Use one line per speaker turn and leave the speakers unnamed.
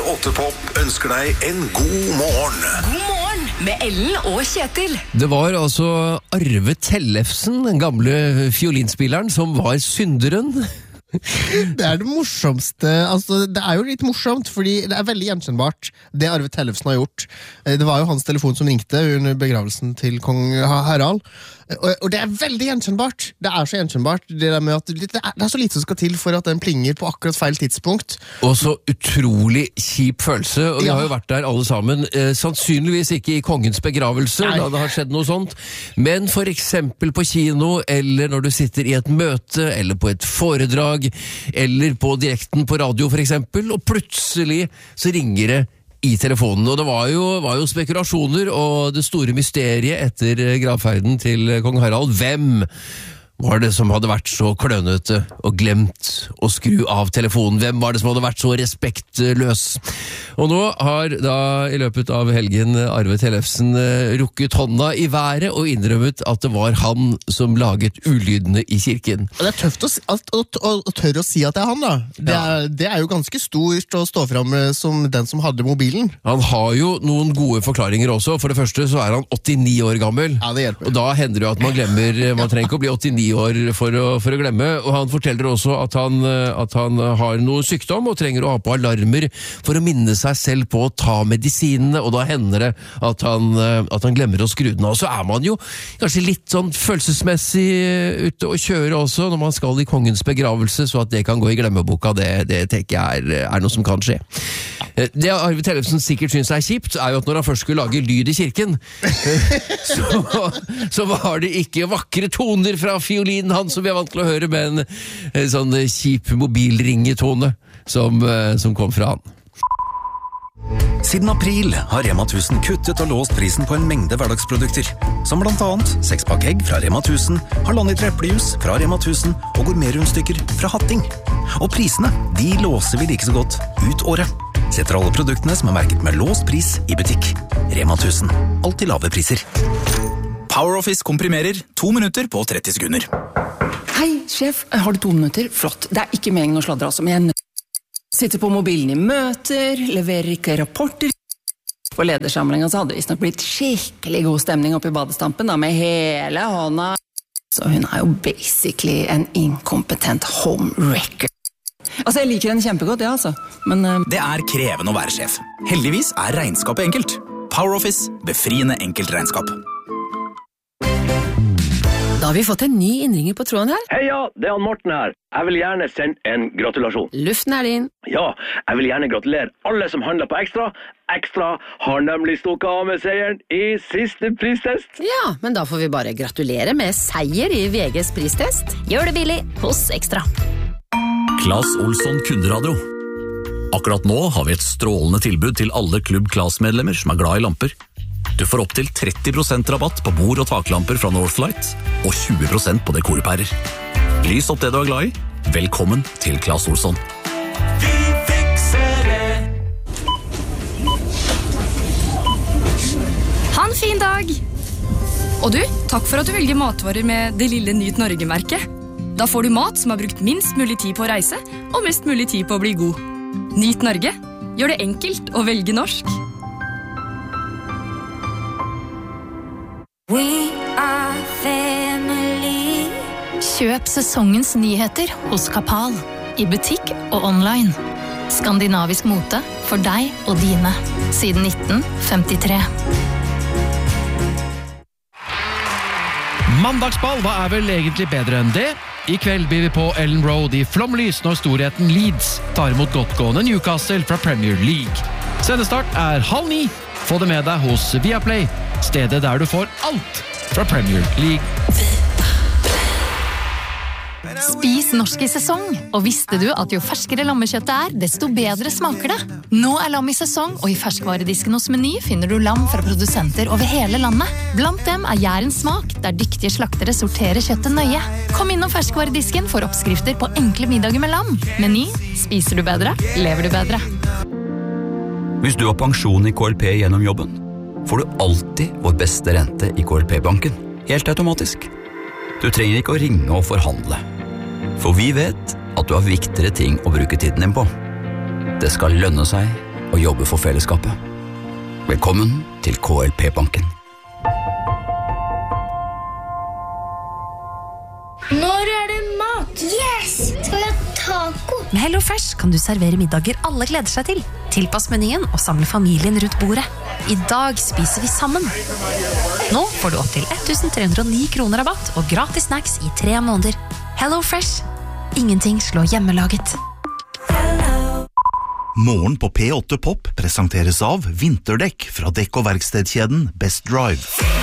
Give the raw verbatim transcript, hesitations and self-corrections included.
åtte Pop ønsker deg en god morgen.
God morgen med Ellen og Kjetil.
Det var altså Arve Tellefsen, den gamle fiolinspilleren, som var synderen.
Det er det morsomste, altså det er jo litt morsomt, fordi det er veldig gjenkjennbart det Arve Tellefsen har gjort. Det var jo hans telefon som ringte under begravelsen til kong Harald, og det er veldig gjenkjennbart. Det er så gjenkjennbart, det der med at det er så lite som skal til for at den plinger på akkurat feil tidspunkt.
Og så utrolig kjip følelse, og vi
Ja.
har jo vært der alle sammen, eh, sannsynligvis ikke i kongens begravelse,
Nei.
da det har skjedd noe sånt, men for eksempel på kino, eller når du sitter i et møte, eller på et foredrag, eller på direkten på radio for eksempel, og plutselig så ringer det i telefonen, og det var jo, var jo spekulasjoner, og det store mysteriet etter gravferden til kong Harald, hvem var det som hadde vært så klønete og glemt å skru av telefonen? Hvem var det som hadde vært så respektløs? Og nå har da i løpet av helgen Arve Tellefsen eh, rukket hånda i været og innrømmet at det var han som laget ulydene i kirken.
Og det er tøft å, si- å, å, å, å tørre å si at det er han da. Det er, det er jo ganske stort å stå frem med som den som hadde mobilen.
Han har jo noen gode forklaringer også. For det første så er han åttini år gammel.
Ja, det hjelper.
Og da hender det jo at man glemmer, man trenger ikke å bli åttini år for å, for å glemme. Og han forteller også at han, at han har noe sykdom og trenger å ha på alarmer for å minne seg selv på å ta medisinene, og da hender det at han, at han glemmer å skru den av. Så er man jo kanskje litt sånn følelsesmessig ute og kjøre også når man skal i kongens begravelse, så at det kan gå i glemmeboka, det, det tenker jeg er, er noe som kan skje. Det Arve Tellefsen sikkert synes er kjipt, er jo at når han først skulle lage lyd i kirken, så, så var det ikke vakre toner fra fiolinen han som vi er vant til å høre, med en, en sånn kjip mobilringetone som, som kom fra han.
Siden april har Rema tusen kuttet og låst prisen på en mengde hverdagsprodukter, som blant annet sekspakk egg fra Rema tusen, halvannen liter eplejus fra Rema tusen og gourmetrundstykker fra Hatting. Og prisene, de låser vi like så godt ut året. Setter alle produktene som er merket med låst pris i butikk. Rema tusen, alltid lave priser.
PowerOffice komprimerer to minutter på tretti sekunder.
Hei, sjef, har du to minutter? Flott, det er ikke meningen å sladre altså, men jeg sitter på mobilen i møter, leverer ikke rapporter. På ledersamlingen så hadde det visst nok blitt skikkelig god stemning oppe i badestampen da, med hele hånda. Så hun er jo basically en inkompetent homewrecker. Altså, jeg liker henne kjempegodt, ja, altså. Men uh...
Det er krevende å være sjef. Heldigvis er regnskapet enkelt. PowerOffice, befriende enkelt regnskap.
Da har vi fått en ny innringer på tråden her.
Heia, det er han Morten her. Jeg vil gjerne sende en gratulasjon.
Luften er din.
Ja, jeg vil gjerne gratulere alle som handler på Ekstra. Ekstra har nemlig stukket av med seieren i siste pristest.
Ja, men da får vi bare gratulere med seier i V G's pristest. Gjør det billig hos Ekstra.
Claes Olsson Kunderadio. Akkurat nå har vi et strålende tilbud til alle Klubb Claes-medlemmer som er glad i lamper. Du får opp til tretti prosent rabatt på bord- og taklamper fra Northlight, og tjue prosent på dekorpærer. Lys opp det du er glad i. Velkommen til Claes Olsson.
Vi fikser det.
Ha en fin dag! Og du, takk for at du velger matvarer med det lille Nyt Norge-merket. Da får du mat som har brukt minst mulig tid på å reise, og mest mulig tid på å bli god. Nyt Norge. Gjør det enkelt å velge norsk.
We are family.
Kjøp sesongens nyheter hos Kapal, i butikk og online. Skandinavisk mote for deg og dine, siden nitten femtitre.
Mandagsball, hva er vel egentlig bedre enn det? I kveld blir vi på Ellen Road i flomlys når storheten Leeds tar imot godtgående Newcastle fra Premier League. Sendestart er halv ni. Få det med deg hos Viaplay, stedet der du får alt fra Premier League.
Spis norsk i sesong, og visste du at jo ferskere lammekjøttet er, desto bedre smaker det. Nå er lam i sesong, og i ferskvaredisken hos Meny finner du lam fra produsenter over hele landet. Blant dem er Jærens smak, der dyktige slaktere sorterer kjøttet nøye. Kom innom ferskvaredisken for oppskrifter på enkle middager med lam. Meny, spiser du bedre, lever du bedre.
Hvis du har pensjon i K L P gjennom jobben, får du alltid vår beste rente i K L P-banken, helt automatisk. Du trenger ikke å ringe og forhandle. For vi vet at du har viktigere ting å bruke tiden din på. Det skal lønne seg og jobbe for fellesskapet. Velkommen til K L P-banken.
Når er det mat? Yes! Skal vi ha taco?
Med HelloFresh kan du servere middager alle gleder seg til. Tilpass menyen og samle familien rundt bordet. I dag spiser vi sammen. Nå får du opp til elleve hundre og ni kroner rabatt og gratis snacks i tre måneder. HelloFresh. Ingenting slår hjemmelaget.
Morgen på P åtte Pop presenteres av vinterdekk fra dekk- og verkstedkjeden Best Drive.